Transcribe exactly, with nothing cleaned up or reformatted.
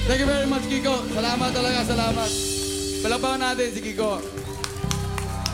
Thank you very much, Kiko. Salamat talaga, salamat. Palabangan natin si Kiko.